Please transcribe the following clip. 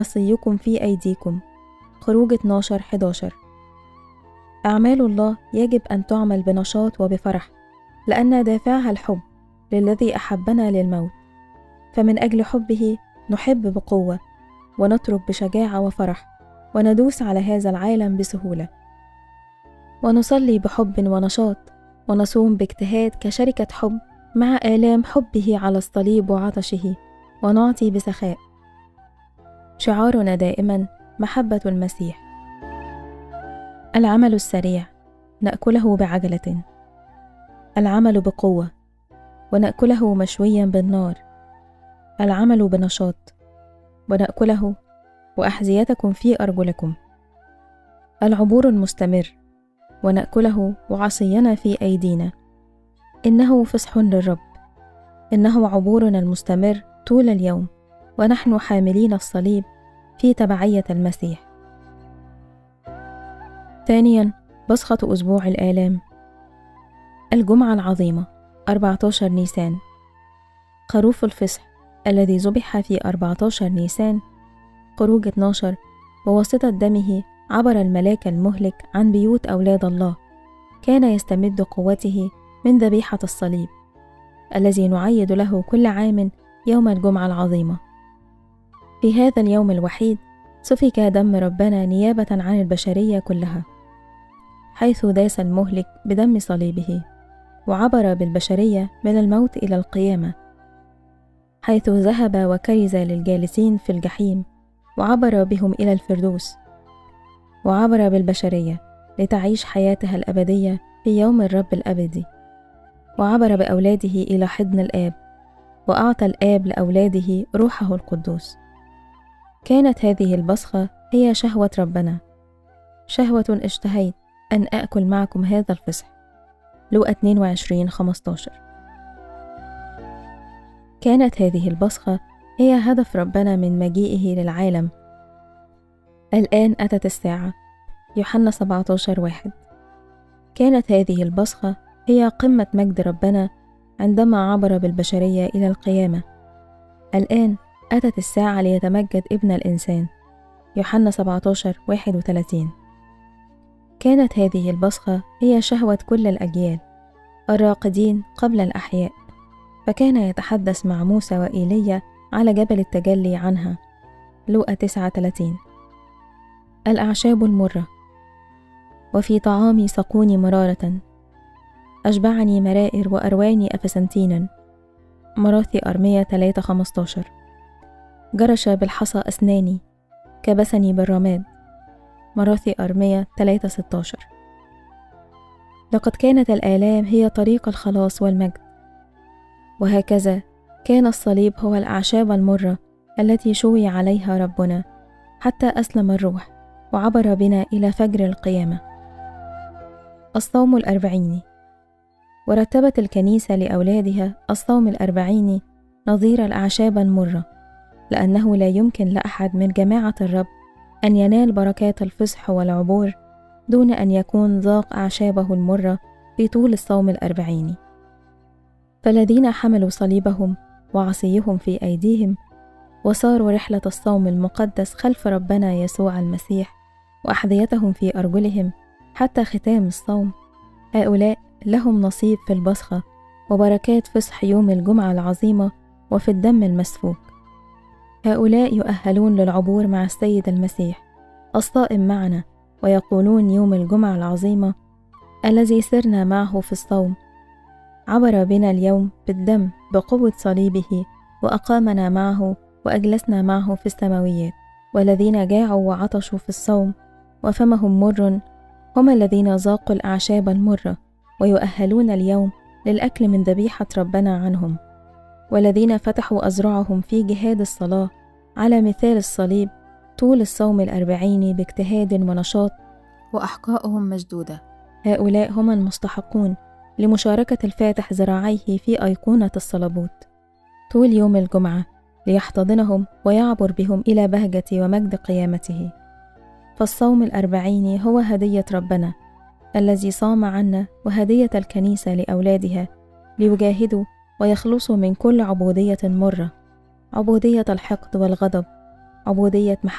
وصيكم في أيديكم. خروج 12:11. أعمال الله يجب أن تعمل بنشاط وبفرح، لأن دافعها الحب للذي أحبنا للموت، فمن أجل حبه نحب بقوة، ونترك بشجاعة وفرح، وندوس على هذا العالم بسهولة، ونصلي بحب ونشاط، ونصوم باجتهاد كشركة حب مع آلام حبه على الصليب وعطشه، ونعطي بسخاء. شعارنا دائما محبة المسيح. العمل السريع نأكله بعجلة، العمل بقوة ونأكله مشويا بالنار، العمل بنشاط ونأكله وأحذيتكم في أرجلكم، العبور المستمر ونأكله وعصينا في أيدينا. إنه فسح للرب، إنه عبورنا المستمر طول اليوم، ونحن حاملين الصليب في تبعية المسيح. ثانيا، بصخة أسبوع الآلام. الجمعة العظيمة 14 نيسان. خروف الفصح الذي ذبح في 14 نيسان. خروج 12. بواسطة دمه عبر الملاك المهلك عن بيوت أولاد الله، كان يستمد قوته من ذبيحة الصليب الذي نعيد له كل عام يوم الجمعة العظيمة. في هذا اليوم الوحيد سفك دم ربنا نيابة عن البشرية كلها، حيث داس المهلك بدم صليبه، وعبر بالبشرية من الموت إلى القيامة، حيث ذهب وكرز للجالسين في الجحيم، وعبر بهم إلى الفردوس، وعبر بالبشرية لتعيش حياتها الأبدية في يوم الرب الأبدي، وعبر بأولاده إلى حضن الآب، وأعطى الآب لأولاده روحه القدوس. كانت هذه البصخة هي شهوة ربنا، شهوة اشتهيت أن أكل معكم هذا الفصح. لوقا 22:15. كانت هذه البصخة هي هدف ربنا من مجيئه للعالم. الآن أتت الساعة. يوحنا 17:1. كانت هذه البصخة هي قمة مجد ربنا عندما عبر بالبشرية إلى القيامة. الآن أتت الساعة ليتمجد ابن الإنسان. يوحنا 17:31. كانت هذه البصخة هي شهوة كل الأجيال، الراقدين قبل الأحياء، فكان يتحدث مع موسى وإيليا على جبل التجلي عنها. لوقا 39. الأعشاب المرة. وفي طعامي سقوني مرارة، أشبعني مرائر وأرواني أفسنتينا. مراثي أرمية 3:15. جرش بالحصى أسناني، كبسني بالرماد. مراثي أرمية 3:16. لقد كانت الآلام هي طريق الخلاص والمجد، وهكذا كان الصليب هو الأعشاب المرة التي شوي عليها ربنا حتى أسلم الروح وعبر بنا إلى فجر القيامة. الصوم الأربعيني. ورتبت الكنيسة لأولادها الصوم الأربعيني نظير الأعشاب المرة، لأنه لا يمكن لأحد من جماعة الرب أن ينال بركات الفصح والعبور دون أن يكون ذاق أعشابه المرة في طول الصوم الأربعيني. فالذين حملوا صليبهم وعصيهم في أيديهم وصاروا رحلة الصوم المقدس خلف ربنا يسوع المسيح وأحذيتهم في أرجلهم حتى ختام الصوم، هؤلاء لهم نصيب في البصخة وبركات فصح يوم الجمعة العظيمة وفي الدم المسفوك. هؤلاء يؤهلون للعبور مع السيد المسيح الصائم معنا، ويقولون يوم الجمعة العظيمة الذي سرنا معه في الصوم عبر بنا اليوم بالدم بقوة صليبه، وأقامنا معه وأجلسنا معه في السماويات. والذين جاعوا وعطشوا في الصوم وفمهم مر هم الذين ذاقوا الأعشاب المرة ويؤهلون اليوم للأكل من ذبيحة ربنا عنهم. والذين فتحوا أذرعهم في جهاد الصلاة على مثال الصليب طول الصوم الأربعيني باجتهاد ونشاط وأحقائهم مشدودة، هؤلاء هم المستحقون لمشاركة الفاتح ذراعيه في أيقونة الصلبوت طول يوم الجمعة ليحتضنهم ويعبر بهم إلى بهجة ومجد قيامته. فالصوم الأربعيني هو هدية ربنا الذي صام عنا، وهدية الكنيسة لأولادها ليجاهدوا ويخلصوا من كل عبودية مرة، عبودية الحقد والغضب عبودية